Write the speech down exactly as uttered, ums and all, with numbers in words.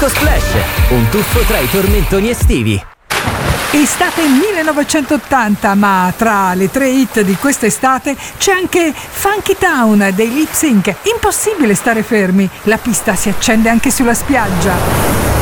Disco Splash, un tuffo tra i tormentoni estivi. Estate millenovecentottanta, ma tra le tre hit di quest'estate c'è anche Funky Town dei Lip Sync. Impossibile stare fermi, la pista si accende anche sulla spiaggia.